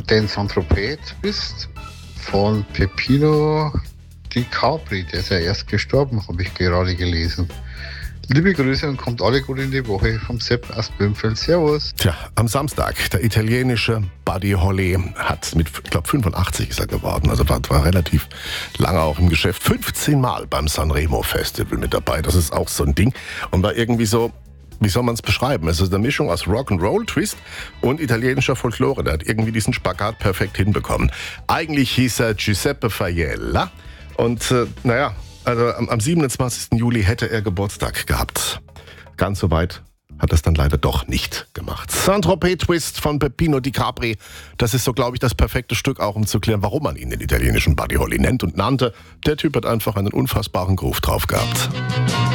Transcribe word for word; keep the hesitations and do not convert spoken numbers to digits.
den Saint-Tropez-Twist von Peppino Di Capri, der ist ja erst gestorben, habe ich gerade gelesen. Liebe Grüße und kommt alle gut in die Woche vom Sepp aus Böhmfeld. Servus. Tja, am Samstag, der italienische Buddy Holly hat mit, ich glaube, fünfundachtzig ist er geworden, also war, war relativ lange auch im Geschäft, fünfzehn Mal beim Sanremo Festival mit dabei, das ist auch so ein Ding und war irgendwie so, wie soll man es beschreiben? Es ist eine Mischung aus Rock'n'Roll, Twist und italienischer Folklore. Der hat irgendwie diesen Spagat perfekt hinbekommen. Eigentlich hieß er Giuseppe Faiella und äh, naja, also am, am siebenundzwanzigsten Juli hätte er Geburtstag gehabt. Ganz so weit hat er es dann leider doch nicht gemacht. Saint-Tropez-Twist von Peppino Di Capri. Das ist so, glaube ich, das perfekte Stück auch, um zu klären, warum man ihn den italienischen Buddy Holly nennt und nannte. Der Typ hat einfach einen unfassbaren Groove drauf gehabt.